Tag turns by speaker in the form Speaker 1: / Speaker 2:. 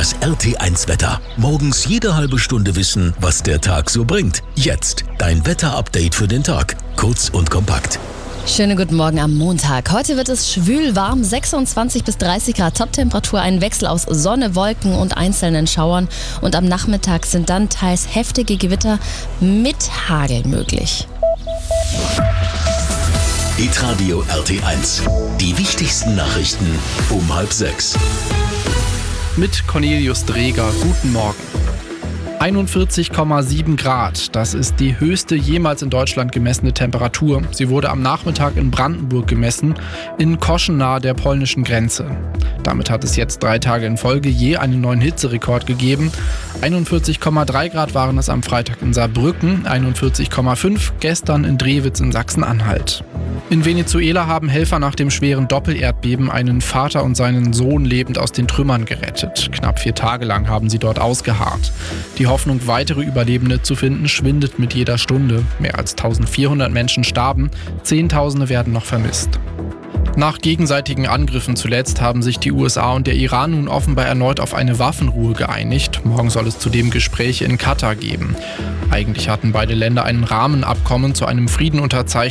Speaker 1: Das RT1 Wetter. Morgens jede halbe Stunde wissen, was der Tag so bringt. Jetzt dein Wetterupdate für den Tag. Kurz und kompakt.
Speaker 2: Schönen guten Morgen am Montag. Heute wird es schwül warm, 26 bis 30 Grad Toptemperatur, ein Wechsel aus Sonne, Wolken und einzelnen Schauern. Und am Nachmittag sind dann teils heftige Gewitter mit Hagel möglich.
Speaker 1: Hitradio RT1. Die wichtigsten Nachrichten um 5:30.
Speaker 3: Mit Cornelius Dreger. Guten Morgen. 41,7 Grad. Das ist die höchste jemals in Deutschland gemessene Temperatur. Sie wurde am Nachmittag in Brandenburg gemessen, in Koschen nahe der polnischen Grenze. Damit hat es jetzt 3 Tage in Folge je einen neuen Hitzerekord gegeben. 41,3 Grad waren es am Freitag in Saarbrücken, 41,5 gestern in Drewitz in Sachsen-Anhalt. In Venezuela haben Helfer nach dem schweren Doppelerdbeben einen Vater und seinen Sohn lebend aus den Trümmern gerettet. Knapp 4 Tage lang haben sie dort ausgeharrt. Die Hoffnung, weitere Überlebende zu finden, schwindet mit jeder Stunde. Mehr als 1400 Menschen starben, Zehntausende werden noch vermisst. Nach gegenseitigen Angriffen zuletzt haben sich die USA und der Iran nun offenbar erneut auf eine Waffenruhe geeinigt. Morgen soll es zudem Gespräche in Katar geben. Eigentlich hatten beide Länder ein Rahmenabkommen zu einem Frieden unterzeichnet.